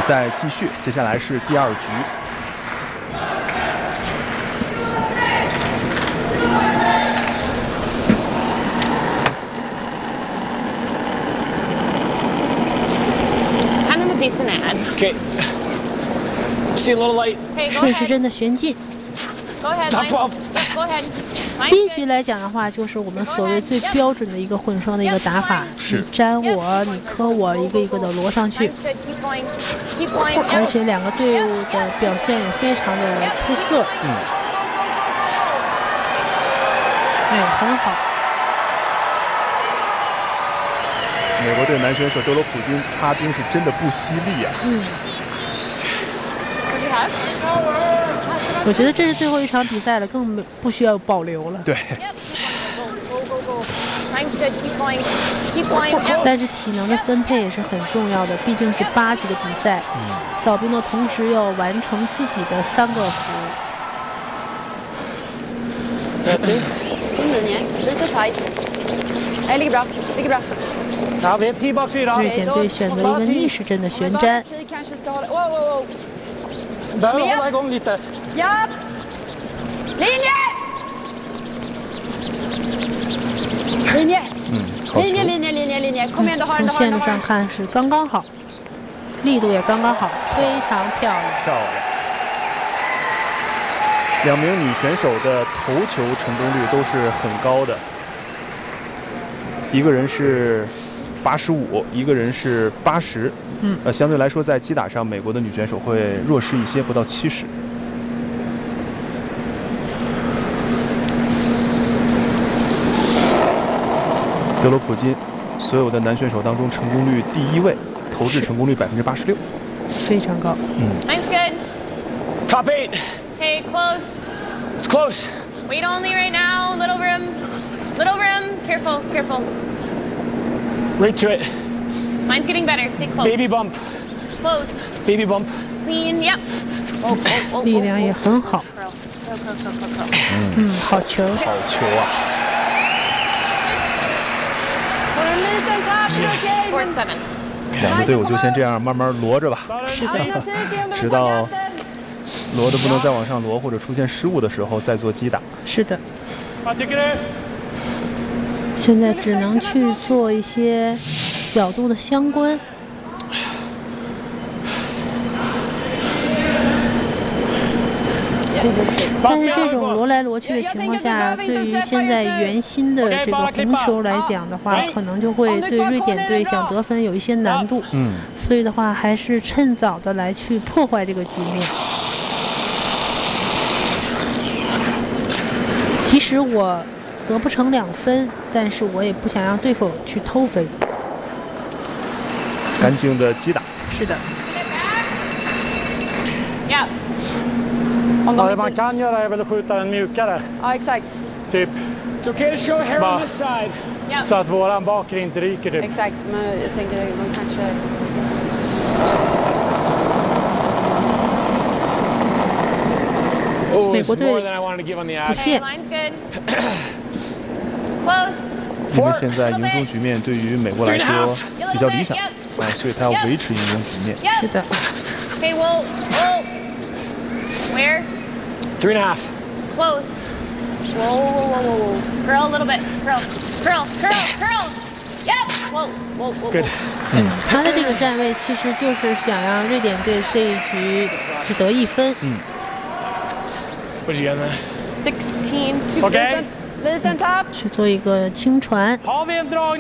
赛继续，接下来是第2局。 Okay. See a little light. 顺时针的旋进。 Top 12. 第一局来讲的话，就是我们所谓最标准的一个混双的一个打法，你粘我，你磕我，一个一个的摞上去。而且两个队伍的表现也非常的出色。很好。 美国队男选手德罗普金擦冰是真的不犀利啊。 我觉得这是最后一场比赛了，更不需要保留了。 对。 但是体能的分配也是很重要的，毕竟是8局的比赛。扫冰的同时要完成自己的3个服务。瑞典队选择一个逆时针的旋粘。从线路上看是刚刚好，力度也刚刚好，非常漂亮。 2名女选手的头球成功率都是很高的，一个人是85，一个人是80。相对来说，在击打上，美国的女选手会弱势一些，不到70。德罗普金，所有的男选手当中成功率第1位，投掷成功率86%， 非常高。 Mine's good. Top 8. Hey, close. It's close. Wait only right now. Little room. Little room. Careful, careful. Right to it. Mine's getting better. Stay close. Baby bump. Close. Baby bump. Clean. Yep. 力量也很好。好球。 好球啊！ 4-7. 2个队伍就先这样慢慢摞着吧。 是的。 直到摞的不能再往上摞，或者出现失误的时候再做击打。 是的。现在只能去做一些角度的相关。但是这种摞来摞去的情况下，对于现在圆心的这个红球来讲的话，可能就会对瑞典队想得分有一些难度。所以的话，还是趁早的来去破坏这个局面。即使我得不成2分，但是我也不想让对手去偷分。 干净的击打。 是的。 Det man kan göra är väl att skjuta den mjukare. Ja, exakt. Typ. It's okay to show hair on this side. Så att våran bakre inte ryker typ. Exakt, men jag tänker man kanske... Oh, it's more than I wanted to give on the axe. Okay, line's good. Close. 因为现在赢中局面对于美国来说比较理想，所以他要维持赢中局面。 是的。 Okay, whoa. Where? 3.5. Close. Whoa. Curl a little bit. Curl. Yep. Whoa. Good. 他的这个站位其实就是想让瑞典队这一局只得1分。 What'd you get there? 16. Okay. Liten tapp. 去做一个轻传。